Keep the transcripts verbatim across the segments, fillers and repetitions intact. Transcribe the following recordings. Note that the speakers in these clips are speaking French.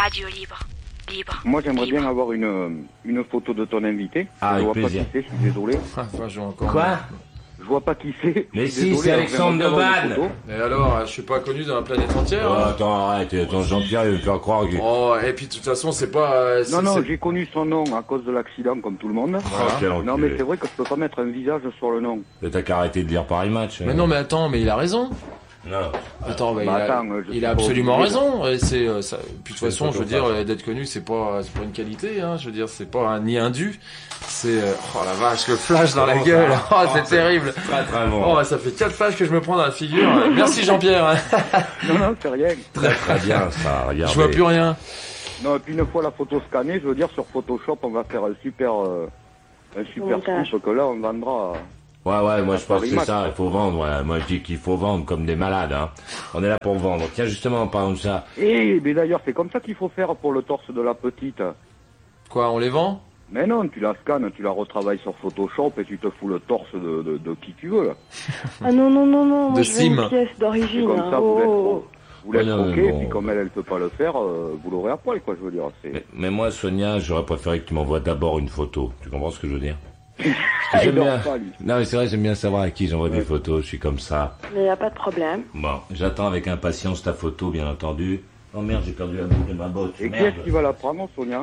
Radio libre. Libre. Moi, j'aimerais libre. bien avoir une, une photo de ton invité. Ah, je avec vois plaisir. pas qui c'est, je suis désolé. Ah, enfin, je vois encore. Quoi? Je vois pas qui c'est. Mais je suis si, désolé, c'est alors Alexandre j'aimerais bien avoir une Debanne. photo. Et alors, je suis pas connu dans la planète entière. Oh, hein. attends, arrête, attends, Jean-Pierre, il va me faire croire que... Oh, et puis de toute façon, c'est pas. euh, c'est- Non, non, c'est- j'ai connu son nom à cause de l'accident, comme tout le monde. Oh, quel enculé. Non, mais c'est vrai que je peux pas mettre un visage sur le nom. Mais t'as qu'à arrêter de lire Paris Match. Mais non, mais attends, mais il a raison. Non. Attends, bah, il, Bah, a, attends, euh, je il suis a pas absolument obligé, raison. Et c'est, euh, ça, puis de toute C'est façon, une je veux photo, dire, ça. euh, d'être connu, c'est pas, c'est pas une qualité. Hein, je veux dire, c'est pas un, ni un dû. C'est, euh, oh la vache, le flash dans la Comment gueule. ça Oh, Oh, c'est c'est- terrible. Très très bon. Oh, ça fait quatre flashs que je me prends dans la figure. Merci Jean-Pierre. Non, non, c'est rien. Très très bien ça, regardez. Je vois plus rien. Non, et puis une fois la photo scannée, je veux dire, sur Photoshop, on va faire un super, euh, un super Montage. scoop que là, on vendra. Ouais, ouais, moi je pense que Paris c'est Match, ça, quoi. il faut vendre, ouais. Moi je dis qu'il faut vendre comme des malades, hein. On est là pour vendre. Tiens, justement, en parlant de ça, Eh, mais d'ailleurs, c'est comme ça qu'il faut faire pour le torse de la petite. Quoi, on les vend? Mais non, tu la scannes, tu la retravailles sur Photoshop et tu te fous le torse de, de, de qui tu veux, là. Ah non, non, non, non, moi De je veux une Sim. pièce Et d'origine. comme hein. ça, vous l'êtes Oh. vous l'êtes Ouais, non, mais troqué, bon. et puis comme elle, elle peut pas le faire, euh, vous l'aurez à poil, quoi, je veux dire. C'est... mais, mais moi Sonia, j'aurais préféré que tu m'envoies d'abord une photo. Tu comprends ce que je veux dire? Parce Ah, que il j'aime dort bien. pas, lui. Non mais c'est vrai, j'aime bien savoir à qui j'envoie des Ouais. photos, je suis comme ça. Mais y a pas de problème. Bon, j'attends avec impatience ta photo, bien entendu. Oh merde, j'ai perdu la boucle de ma botte. Et qui Merde. est-ce qui va la prendre, Sonia?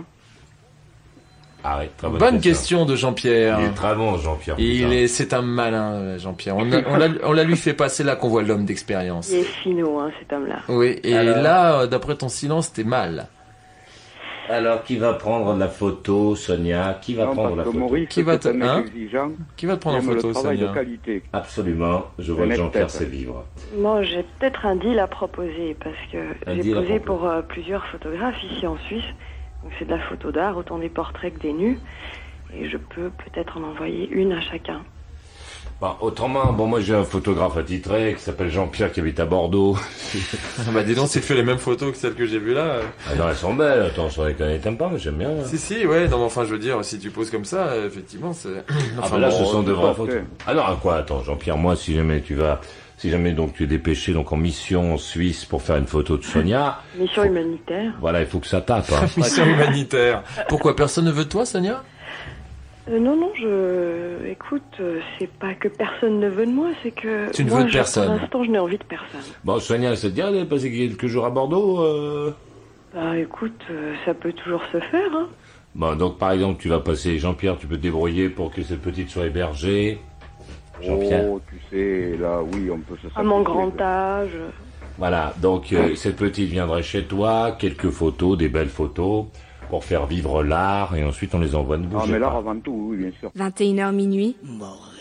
Arrête, très bonne, Bonne question de Jean-Pierre. Il est très bon, Jean-Pierre. Il putain. est, c'est un malin, euh, Jean-Pierre. On, a- on, l'a- on l'a lui fait passer là qu'on voit l'homme d'expérience. Il est finot, hein, cet homme-là. Oui, et Alors là, euh, d'après ton silence, t'es mal. Alors, qui va prendre la photo, Sonia? Qui va Non, prendre parce la que photo? Maurice, Qui va c'est te- un mec hein exigeant, Qui va te il prendre en aime photo, le travail Sonia? de qualité. Absolument, je vois Et que net Jean-Pierre tête. sait vivre. Moi, j'ai peut-être un deal à proposer parce que Un j'ai deal à posé proposer. pour euh, plusieurs photographes ici en Suisse. Donc c'est de la photo d'art, autant des portraits que des nus. Et je peux peut-être en envoyer une à chacun. Bon, autrement, bon, moi j'ai un photographe attitré qui s'appelle Jean-Pierre qui habite à Bordeaux. Ah bah dis donc, c'est fait les mêmes photos que celles que j'ai vues là. Ah non, elles sont belles, attends, je les connais pas, mais j'aime bien. hein. Si, si, ouais, non, mais enfin, je veux dire, si tu poses comme ça, euh, effectivement, c'est... Ah Enfin, bah là, bon, ce sont de tout vraies à photos. fait. Ah non, à quoi? Attends, Jean-Pierre, moi, si jamais tu vas, si jamais donc tu es dépêché donc en mission en Suisse pour faire une photo de Sonia, Mission humanitaire. voilà, il faut que ça tape. Hein. mission humanitaire. Pourquoi personne ne veut de toi, Sonia? Euh, non, non, je... Écoute, euh, c'est pas que personne ne veut de moi, c'est que... Tu ne moi, veux de je- personne. Pour l'instant, je n'ai envie de personne. Bon, Sonia, ça te dit d'aller passer quelques jours à Bordeaux euh... Bah écoute, euh, ça peut toujours se faire, hein. Bon, donc par exemple, tu vas passer, Jean-Pierre, tu peux te débrouiller pour que cette petite soit hébergée. Jean-Pierre. Oh, tu sais, là, oui, on peut se À mon sacrifier. grand âge. Voilà, donc euh, cette petite viendrait chez toi, quelques photos, des belles photos, pour faire vivre l'art, et ensuite on les envoie. Ne Ah, bougez mais là, pas. avant tout, oui, bien sûr. vingt et une heures minuit. Mort.